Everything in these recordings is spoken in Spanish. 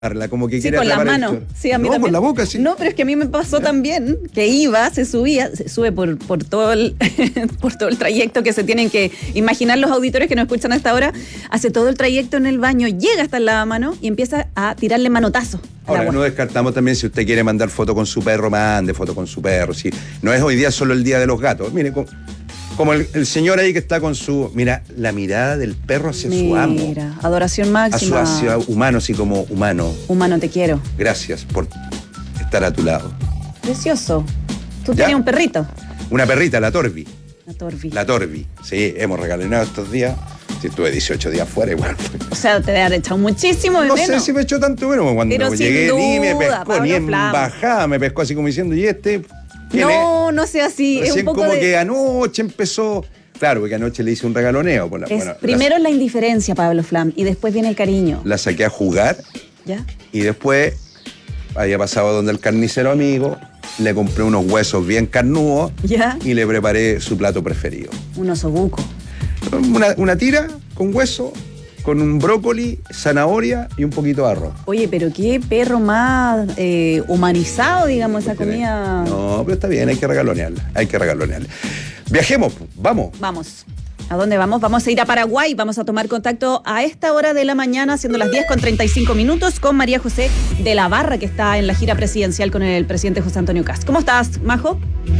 como que Sí, quiere con las atrapar el manos. chorro. Sí, a mí no, también. con la boca, sí. No, pero es que a mí me pasó también que se sube por todo el por todo el trayecto que se tienen que imaginar los auditores que nos escuchan hasta ahora. Hace todo el trayecto en el baño, llega hasta el lavamano y empieza a tirarle manotazo al Ahora, agua. no descartamos también si usted quiere mandar foto con su perro, mande foto con su perro. Si no es hoy día solo el día de los gatos. Mire, como el señor ahí que está con su... Mira, la mirada del perro hacia su amo. Mira, adoración máxima. Hacia humano, así como humano. Humano, te quiero. Gracias por estar a tu lado. Precioso. Tú ¿Ya? tienes un perrito. Una perrita, la Torbi. La Torbi. La Torbi. Sí, hemos regalinado estos días. Si estuve 18 días fuera, igual. O sea, te han echado muchísimo de No menos. sé si me echó tanto bueno. Cuando Pero llegué sin ni me duda, pescó, Pablo ni en Flam. bajada me pescó así como diciendo, ¿y este? ¿Quién es? No sea así. Es un Recién poco como de... que anoche empezó. Claro, porque anoche le hice un regaloneo. Primero la indiferencia, Pablo Flam, y después viene el cariño. La saqué a jugar ¿Ya? y después había pasado donde el carnicero amigo, le compré unos huesos bien carnudos ¿Ya? y le preparé su plato preferido. Un osobuco. Una tira con hueso, con un brócoli, zanahoria y un poquito de arroz. Oye, pero qué perro más humanizado, digamos, esa comida. No, pero está bien, hay que regalonearla. Viajemos, vamos. Vamos. ¿A dónde vamos? Vamos a ir a Paraguay. Vamos a tomar contacto a esta hora de la mañana, siendo las 10:35, con María José de la Barra, que está en la gira presidencial con el presidente José Antonio Kast. ¿Cómo estás, Majo?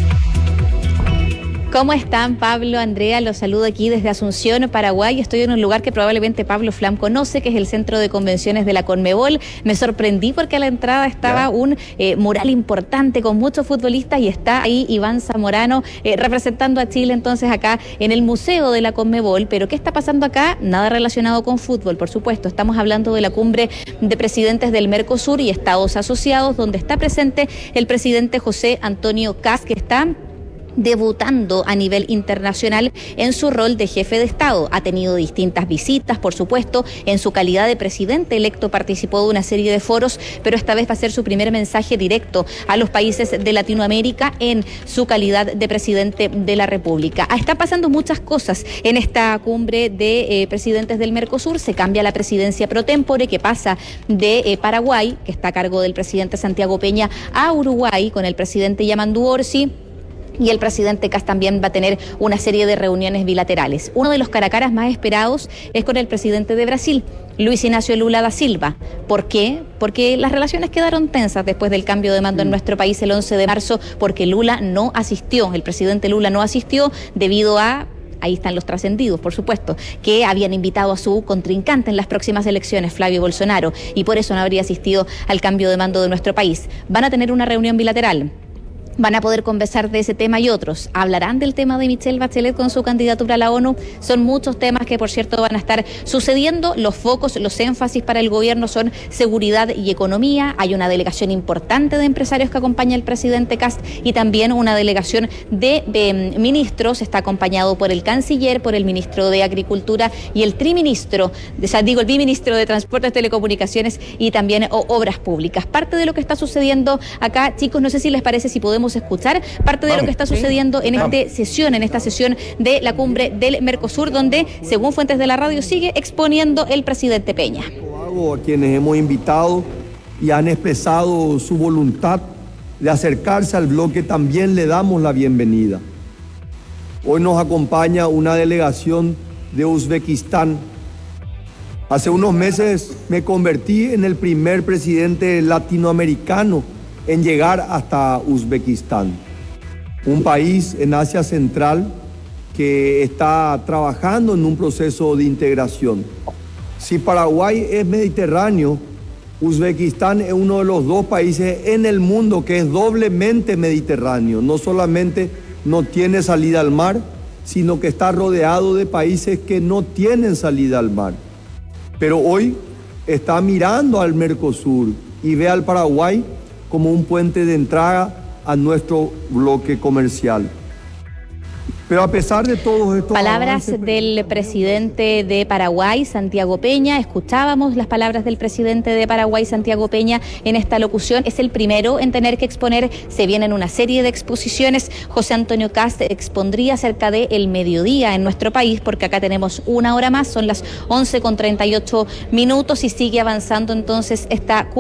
¿Cómo están, Pablo, Andrea? Los saludo aquí desde Asunción, Paraguay. Estoy en un lugar que probablemente Pablo Flam conoce, que es el Centro de Convenciones de la Conmebol. Me sorprendí porque a la entrada estaba un mural importante con muchos futbolistas y está ahí Iván Zamorano representando a Chile entonces acá en el Museo de la Conmebol. Pero ¿qué está pasando acá? Nada relacionado con fútbol, por supuesto. Estamos hablando de la cumbre de presidentes del Mercosur y estados asociados, donde está presente el presidente José Antonio Kast, que está debutando a nivel internacional en su rol de jefe de Estado. Ha tenido distintas visitas, por supuesto. En su calidad de presidente electo participó de una serie de foros, pero esta vez va a ser su primer mensaje directo a los países de Latinoamérica en su calidad de presidente de la República. Está pasando muchas cosas en esta cumbre de presidentes del Mercosur. Se cambia la presidencia pro tempore, que pasa de Paraguay, que está a cargo del presidente Santiago Peña, a Uruguay con el presidente Yamandu Orsi. Y el presidente Kast también va a tener una serie de reuniones bilaterales. Uno de los caracaras más esperados es con el presidente de Brasil, Luis Ignacio Lula da Silva. ¿Por qué? Porque las relaciones quedaron tensas después del cambio de mando en nuestro país el 11 de marzo, porque Lula no asistió, el presidente Lula no asistió debido a... Ahí están los trascendidos, por supuesto, que habían invitado a su contrincante en las próximas elecciones, Flavio Bolsonaro, y por eso no habría asistido al cambio de mando de nuestro país. Van a tener una reunión bilateral. Van a poder conversar de ese tema y otros. Hablarán del tema de Michelle Bachelet con su candidatura a la ONU. Son muchos temas que, por cierto, van a estar sucediendo. Los focos, los énfasis para el gobierno son seguridad y economía. Hay una delegación importante de empresarios que acompaña al presidente Kast y también una delegación de ministros. Está acompañado por el canciller, por el ministro de Agricultura y el triministro, el biministro de Transportes, Telecomunicaciones y también Obras Públicas. Parte de lo que está sucediendo acá, chicos, no sé si les parece, si podemos escuchar parte de lo que está sucediendo en esta sesión de la cumbre del Mercosur, donde, según fuentes de la radio, sigue exponiendo el presidente Peña. A quienes hemos invitado y han expresado su voluntad de acercarse al bloque, también le damos la bienvenida. Hoy nos acompaña una delegación de Uzbekistán. Hace unos meses me convertí en el primer presidente latinoamericano en llegar hasta Uzbekistán, un país en Asia Central que está trabajando en un proceso de integración. Si Paraguay es mediterráneo, Uzbekistán es uno de los dos países en el mundo que es doblemente mediterráneo. No solamente no tiene salida al mar, sino que está rodeado de países que no tienen salida al mar. Pero hoy está mirando al Mercosur y ve al Paraguay como un puente de entrada a nuestro bloque comercial. Pero a pesar de todos estos palabras avances, del presidente de Paraguay, Santiago Peña. Escuchábamos las palabras del presidente de Paraguay, Santiago Peña, en esta locución. Es el primero en tener que exponer. Se vienen una serie de exposiciones. José Antonio Kast expondría cerca del mediodía en nuestro país, porque acá tenemos una hora más, son las 11:38 y sigue avanzando entonces esta